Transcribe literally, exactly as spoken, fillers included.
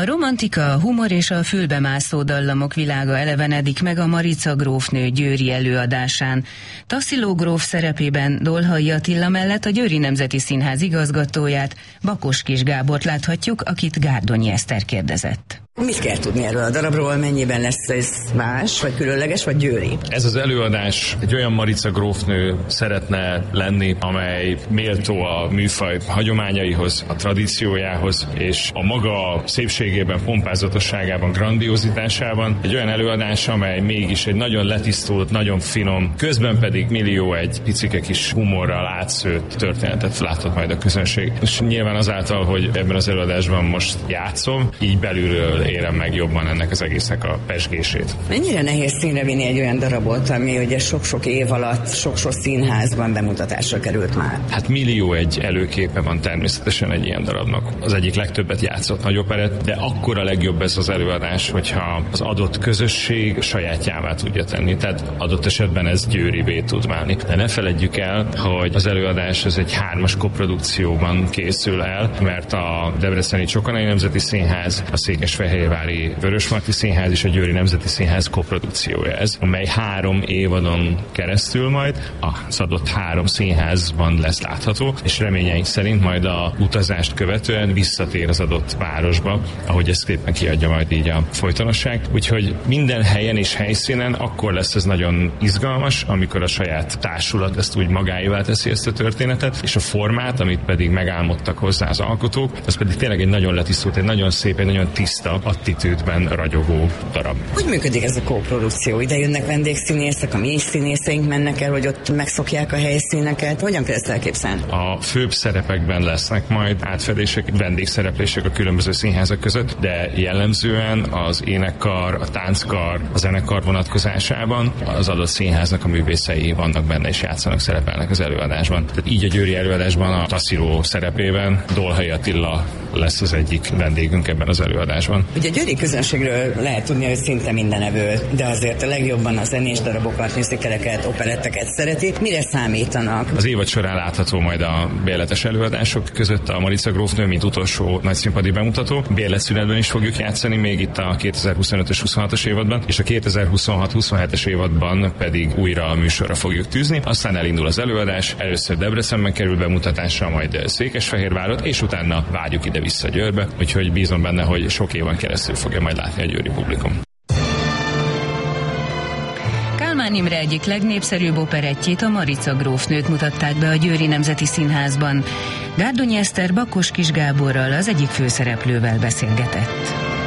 A romantika, a humor és a fülbemászó dallamok világa elevenedik meg a Marica grófnő győri előadásán. Tassilo gróf szerepében Dolhai Attila mellett a Győri Nemzeti Színház igazgatóját, Bakos Kis Gábort láthatjuk, akit Gárdonyi Eszter kérdezett. Mit kell tudni erről a darabról, mennyiben lesz ez más, vagy különleges, vagy győri? Ez az előadás egy olyan Marica grófnő szeretne lenni, amely méltó a műfaj hagyományaihoz, a tradíciójához, és a maga szépségében, pompázatosságában, grandiozitásában. Egy olyan előadás, amely mégis egy nagyon letisztult, nagyon finom, közben pedig millió egy picike kis humorral átszőtt történetet láthat majd a közönség. És nyilván azáltal, hogy ebben az előadásban most játszom, így belülről érem meg jobban ennek az egésznek a pezsgését. Mennyire nehéz színre vinni egy olyan darabot, ami ugye sok-sok év alatt sok-sok színházban bemutatásra került már? Hát millió egy előképe van természetesen egy ilyen darabnak. Az egyik legtöbbet játszott nagy operett, de akkor a legjobb ez az előadás, hogyha az adott közösség sajátjává tudja tenni. Tehát adott esetben ez győrivé tud válni. De ne feledjük el, hogy az előadás ez egy hármas koprodukcióban készül el, mert a Debreceni Csokonai Nemzeti Színház, a Székesfehérvári Vörösmarty Színház és a Győri Nemzeti Színház koprodukciója ez, amely három évadon keresztül majd az adott három színházban lesz látható, és reményeink szerint majd a utazást követően visszatér az adott városba, ahogy ezt éppen kiadja majd így a folytonosság. Úgyhogy minden helyen és helyszínen akkor lesz ez nagyon izgalmas, amikor a saját társulat ezt úgy magáévá teszi ezt a történetet, és a formát, amit pedig megálmodtak hozzá az alkotók, az pedig tényleg egy nagyon letisztult, egy nagyon szép, egy nagyon tiszta attitűdben ragyogó darab. Hogy működik ez a kóprodukció? Ide jönnek vendégszínészek, a mi színészeink mennek el, hogy ott megszokják a helyszíneket. Hogyan kell ezt elképzelni? A főbb szerepekben lesznek majd átfedések, vendégszereplések a különböző színházak között, de jellemzően az énekkar, a tánckar, a zenekar vonatkozásában az adott színháznak a művészei vannak benne és játszanak, szerepelnek az előadásban. Tehát így a győri előadásban a Tassilo szerepében Dolhai Attila lesz az egyik vendégünk ebben az előadásban. Ugye a győri közönségről lehet tudni, hogy szinte mindenevő, de azért a legjobban a zenés darabokat, musicaleket, operetteket szereti. Mire számítanak? Az évad során látható majd a bérletes előadások között a Marica grófnő, mint utolsó nagyszínpadi bemutató. Bérletszünetben is fogjuk játszani még itt a kétezer-huszonötös huszonhatos évadban, és a kétezer-huszonhat huszonhetes évadban pedig újra a műsorra fogjuk tűzni. Aztán elindul az előadás, először Debrecenben kerül bemutatásra, majd Székesfehérvárot, és utána várjuk ide vissza Győrbe, úgyhogy bízom benne, hogy sok éven keresztül fogja majd látni a győri publikum. Kálmán Imre egyik legnépszerűbb operettjét, a Marica grófnőt mutatták be a Győri Nemzeti Színházban. Gárdonyi Eszter Bakos Kis Gáborral, az egyik főszereplővel beszélgetett.